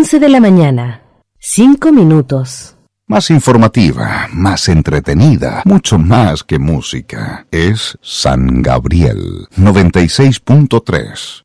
11 de la mañana, 5 minutos. Más informativa, más entretenida, mucho más que música. Es San Gabriel 96.3.